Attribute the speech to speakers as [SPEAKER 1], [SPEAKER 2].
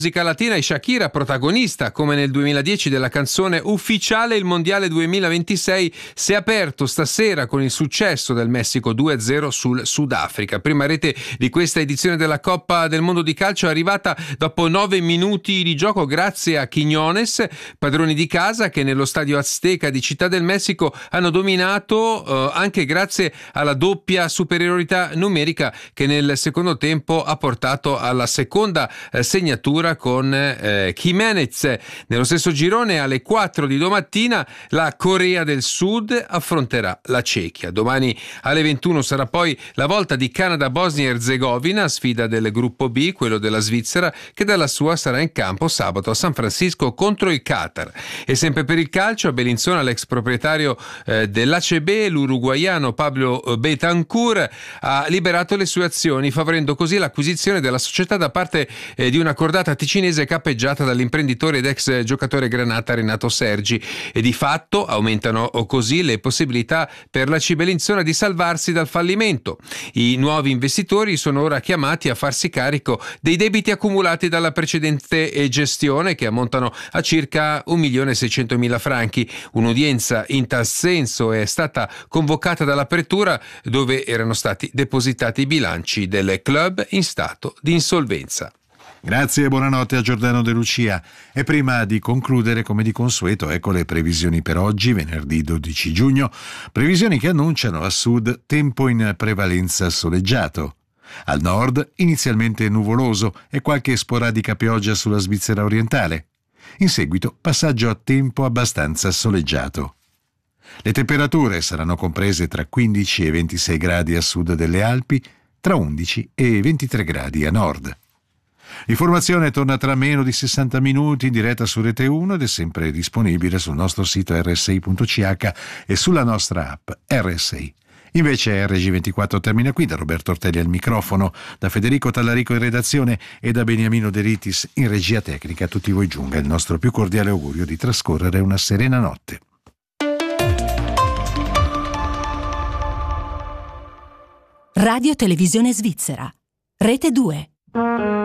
[SPEAKER 1] Musica latina e Shakira protagonista, come nel 2010 della canzone ufficiale. Il mondiale 2026 si è aperto stasera con il successo del Messico 2-0 sul Sudafrica. Prima rete di questa edizione della Coppa del Mondo di calcio è arrivata dopo 9 minuti di gioco grazie a Quiñones, padroni di casa che nello stadio Azteca di Città del Messico hanno dominato anche grazie alla doppia superiorità numerica che nel secondo tempo ha portato alla seconda segnatura con Jiménez. Nello stesso girone alle 4 di domattina la Corea del Sud affronterà la Cechia. Domani alle 21 sarà poi la volta di Canada-Bosnia e Erzegovina, sfida del gruppo B, quello della Svizzera, che dalla sua sarà in campo sabato a San Francisco contro il Qatar. E sempre per il calcio, a Bellinzona l'ex proprietario dell'ACB, l'uruguaiano Pablo Betancur, ha liberato le sue azioni, favorendo così l'acquisizione della società da parte di una cordata ticinese capeggiata dall'imprenditore ed ex giocatore granata Renato Sergi, e di fatto aumentano così le possibilità per la C Bellinzona di salvarsi dal fallimento. I nuovi investitori sono ora chiamati a farsi carico dei debiti accumulati dalla precedente gestione, che ammontano a circa 1.600.000 franchi. Un'udienza in tal senso è stata convocata dall'apertura, dove erano stati depositati i bilanci del club in stato di insolvenza.
[SPEAKER 2] Grazie e buonanotte a Giordano De Lucia. E prima di concludere, come di consueto, ecco le previsioni per oggi, venerdì 12 giugno. Previsioni che annunciano a sud tempo in prevalenza soleggiato. Al nord inizialmente nuvoloso e qualche sporadica pioggia sulla Svizzera orientale. In seguito passaggio a tempo abbastanza soleggiato. Le temperature saranno comprese tra 15 e 26 gradi a sud delle Alpi, tra 11 e 23 gradi a nord. L'informazione torna tra meno di 60 minuti in diretta su Rete 1 ed è sempre disponibile sul nostro sito rsi.ch e sulla nostra app RSI. Invece RG24 termina qui. Da Roberto Ortelli al microfono, da Federico Tallarico in redazione e da Beniamino De Ritis in regia tecnica. A tutti voi giunga il nostro più cordiale augurio di trascorrere una serena notte.
[SPEAKER 3] Radio Televisione Svizzera, Rete 2.